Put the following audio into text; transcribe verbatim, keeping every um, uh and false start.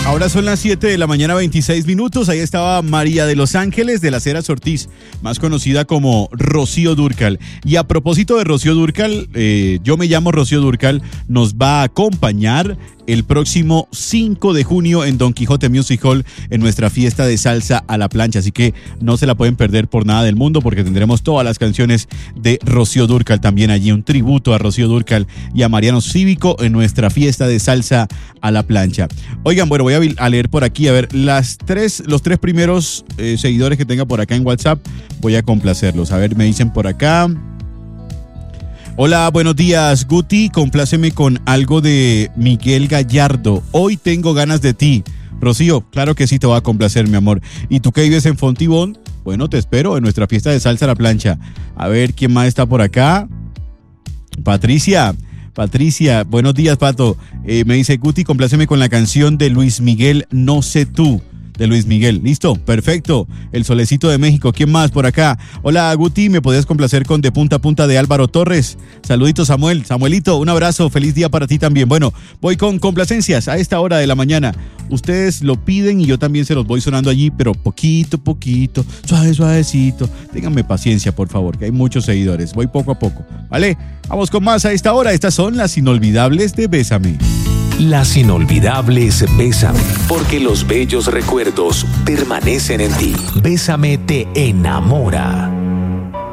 Ahora son las siete de la mañana, veintiséis minutos. Ahí estaba María de Los Ángeles de las Heras Ortiz, más conocida como Rocío Dúrcal. Y a propósito de Rocío Dúrcal, eh, yo me llamo Rocío Dúrcal, nos va a acompañar el próximo cinco de junio en Don Quijote Music Hall en nuestra fiesta de salsa a la plancha. Así que no se la pueden perder por nada del mundo porque tendremos todas las canciones de Rocío Dúrcal también allí. Un tributo a Rocío Dúrcal y a Mariano Cívico en nuestra fiesta de salsa a la plancha. Oigan, bueno, voy a leer por aquí, a ver, las tres, los tres primeros eh, seguidores que tenga por acá en WhatsApp, voy a complacerlos. A ver, me dicen por acá. Hola, buenos días, Guti, compláceme con algo de Miguel Gallardo. Hoy tengo ganas de ti. Rocío, claro que sí te va a complacer, mi amor. ¿Y tú que vives en Fontibón? Bueno, te espero en nuestra fiesta de salsa a la plancha. A ver, ¿quién más está por acá? Patricia. Patricia, buenos días, Pato. Eh, me dice, Guti, compláceme con la canción de Luis Miguel, No sé tú. De Luis Miguel, ¿listo? Perfecto. El Solecito de México, ¿quién más por acá? Hola, Guti, ¿me podías complacer con De Punta a Punta de Álvaro Torres? Saluditos, Samuel. Samuelito, un abrazo, feliz día para ti también. Bueno, voy con complacencias a esta hora de la mañana. Ustedes lo piden y yo también se los voy sonando allí, pero poquito, poquito, suave, suavecito. Ténganme paciencia, por favor, que hay muchos seguidores. Voy poco a poco, ¿vale? Vamos con más a esta hora. Estas son las inolvidables de Bésame. Las inolvidables Bésame, porque los bellos recuerdos permanecen en ti. Bésame te enamora.